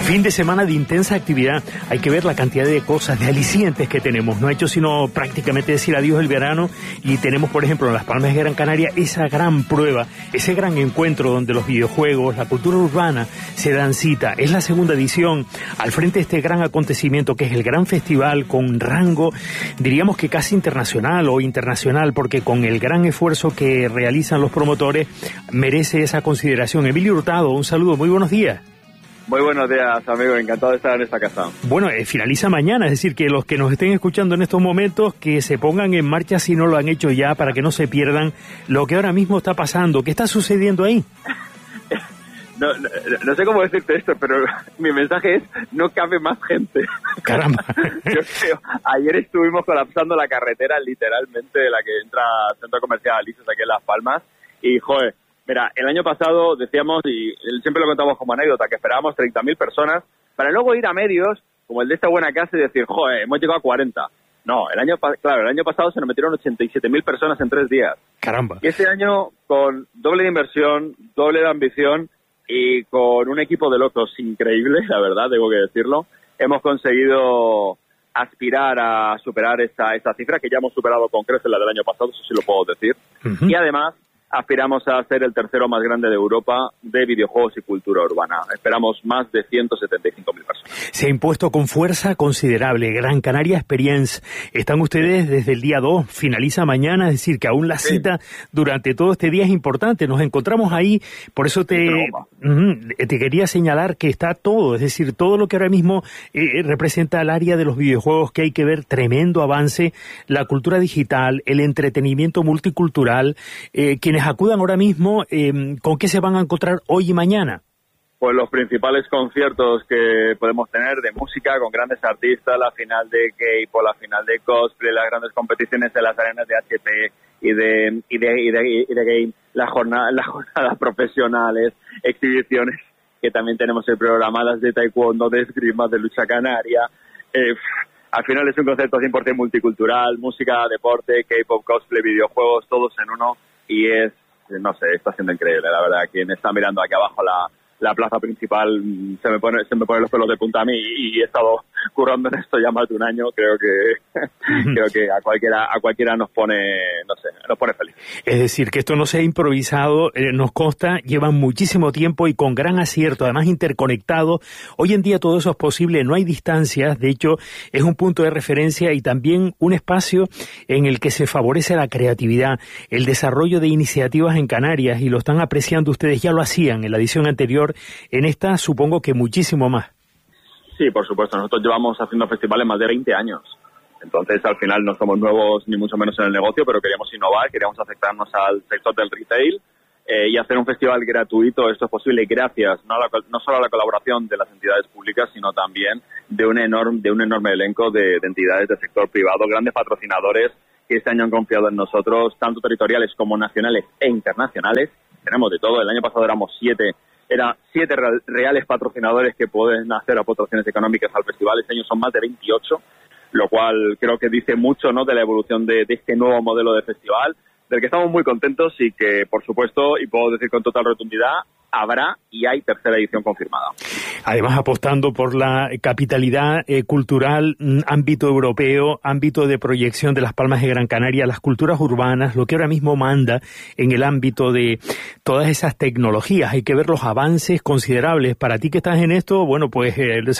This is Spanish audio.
Fin de semana de intensa actividad. Hay que ver la cantidad de cosas, de alicientes que tenemos. No ha hecho sino prácticamente decir adiós el verano y tenemos, por ejemplo, en Las Palmas de Gran Canaria esa gran prueba, ese gran encuentro donde los videojuegos, la cultura urbana se dan cita. Es la segunda edición al frente de este gran acontecimiento que es el gran festival con rango, diríamos que casi internacional o internacional, porque con el gran esfuerzo que realizan los promotores merece esa consideración. Emilio Hurtado, un saludo, muy buenos días. Muy buenos días, amigo. Encantado de estar en esta casa. Bueno, finaliza mañana, es decir, que los que nos estén escuchando en estos momentos, que se pongan en marcha si no lo han hecho ya, para que no se pierdan lo que ahora mismo está pasando. ¿Qué está sucediendo ahí? No sé cómo decirte esto, pero mi mensaje es, no cabe más gente. Caramba. Yo creo, ayer estuvimos colapsando la carretera, literalmente, de la que entra al Centro Comercial Alisos aquí en Las Palmas, y, joder, mira, el año pasado decíamos, y siempre lo contamos como anécdota, que esperábamos 30.000 personas, para luego ir a medios, como el de esta buena casa, y decir, joder, hemos llegado a 40. No, el año pasado se nos metieron 87.000 personas en 3 días. Caramba. Y este año, con doble de inversión, doble de ambición, y con un equipo de locos increíble, la verdad, tengo que decirlo, hemos conseguido aspirar a superar esa cifra, que ya hemos superado con creces la del año pasado, eso sí lo puedo decir. Y además, aspiramos a ser el tercero más grande de Europa de videojuegos y cultura urbana. Esperamos más de 175.000 personas. Se ha impuesto con fuerza considerable. Gran Canaria Experience. Están ustedes desde el día 2, finaliza mañana, es decir, que aún la cita durante todo este día es importante. Nos encontramos ahí, por eso te quería señalar que está todo, es decir, todo lo que ahora mismo representa el área de los videojuegos, que hay que ver, tremendo avance, la cultura digital, el entretenimiento multicultural, quienes acudan ahora mismo, ¿con qué se van a encontrar hoy y mañana? Pues los principales conciertos que podemos tener de música con grandes artistas, la final de K-pop, la final de cosplay, las grandes competiciones de las arenas de HP y de Game, las jornadas profesionales, exhibiciones que también tenemos programadas de taekwondo, de esgrima, de lucha canaria. Al final es un concepto 100% multicultural, música, deporte, K-pop, cosplay, videojuegos, todos en uno. Y no sé, está siendo increíble, la verdad. Quien está mirando aquí abajo la plaza principal, se me ponen los pelos de punta a mí, y he estado currando en esto ya más de un año. Creo que a cualquiera nos pone, no sé, nos pone feliz. Es decir, que esto no se ha improvisado, nos consta, llevan muchísimo tiempo y con gran acierto, además interconectado. Hoy en día todo eso es posible, no hay distancias, de hecho es un punto de referencia y también un espacio en el que se favorece la creatividad, el desarrollo de iniciativas en Canarias, y lo están apreciando ustedes, ya lo hacían en la edición anterior, en esta supongo que muchísimo más. Sí, por supuesto, nosotros llevamos haciendo festivales más de 20 años. Entonces, al final no somos nuevos ni mucho menos en el negocio, pero queríamos innovar, queríamos acercarnos al sector del retail y hacer un festival gratuito. Esto es posible gracias no solo a la colaboración de las entidades públicas, sino también de un enorme elenco de entidades del sector privado, grandes patrocinadores que este año han confiado en nosotros, tanto territoriales como nacionales e internacionales. Tenemos de todo. El año pasado éramos 7 reales patrocinadores que pueden hacer aportaciones económicas al festival. Este año son más de 28, lo cual creo que dice mucho, ¿no?, de la evolución de este nuevo modelo de festival, del que estamos muy contentos y que, por supuesto, y puedo decir con total rotundidad, habrá y hay tercera edición confirmada. Además, apostando por la capitalidad cultural, ámbito europeo, ámbito de proyección de Las Palmas de Gran Canaria, las culturas urbanas, lo que ahora mismo manda en el ámbito de todas esas tecnologías. Hay que ver los avances considerables. Para ti que estás en esto, bueno, pues